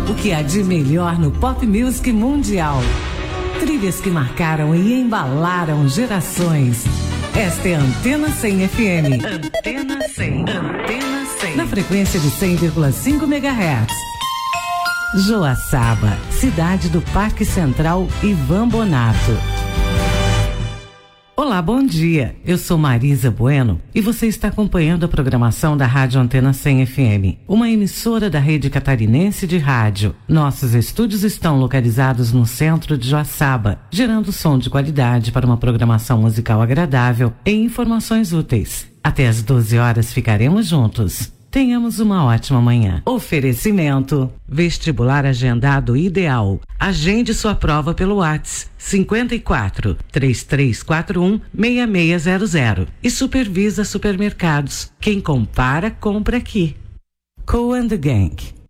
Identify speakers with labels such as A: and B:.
A: O que há de melhor no pop music mundial. Trilhas que marcaram e embalaram gerações. Esta é a Antena 100 FM. Antena 100. Antena 100. Na frequência de 100,5 MHz. Joaçaba, cidade do Parque Central Ivan Bonato. Olá, bom dia. Eu sou Marisa Bueno e você está acompanhando a programação da Rádio Antena 100 FM, uma emissora da rede catarinense de rádio. Nossos estúdios estão localizados no centro de Joaçaba, gerando som de qualidade para uma programação musical agradável e informações úteis. Até às 12 horas ficaremos juntos. Tenhamos uma ótima manhã. Oferecimento: Vestibular Agendado Ideal. Agende sua prova pelo WhatsApp 54 3341 6600 e Supervisa Supermercados. Quem compara, compra aqui. Cool and the Gang.